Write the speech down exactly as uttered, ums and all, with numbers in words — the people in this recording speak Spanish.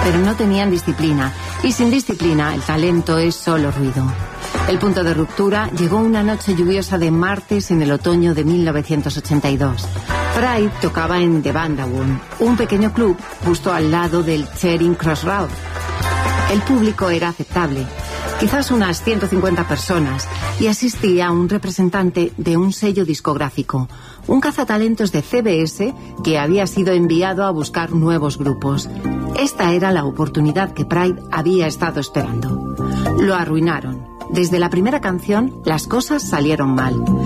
pero no tenían disciplina, y sin disciplina el talento es solo ruido. El punto de ruptura llegó una noche lluviosa de martes en el otoño de mil novecientos ochenta y dos. Pride tocaba en The Vanderwoon, un pequeño club justo al lado del Charing Cross Road. El público era aceptable, quizás unas ciento cincuenta personas, y asistía un representante de un sello discográfico, un cazatalentos de C B S que había sido enviado a buscar nuevos grupos. Esta era la oportunidad que Pride había estado esperando. Lo arruinaron. Desde la primera canción, las cosas salieron mal.